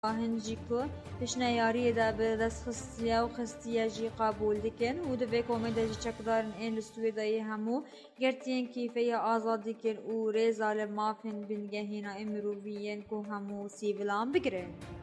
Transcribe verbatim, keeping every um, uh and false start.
هنجی که پشنیاری دا به دست خستیا و خستیا جی قبول دکن و دوی کومده جی چکدارن این لستوی دایی همو گرتین کیفه آزاد دکن و ریزال مافن بنگهینا امروویین که همو سیولان بگرن.